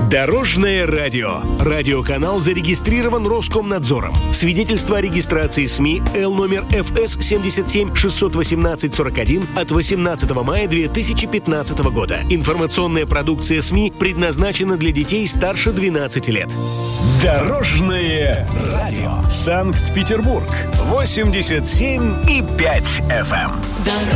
Дорожное радио. Радиоканал зарегистрирован Роскомнадзором. Свидетельство о регистрации СМИ Л номер ФС 77 618 41 от 18 мая 2015 года. Информационная продукция СМИ предназначена для детей старше 12 лет. Дорожное радио. Санкт-Петербург. 87,5 FM.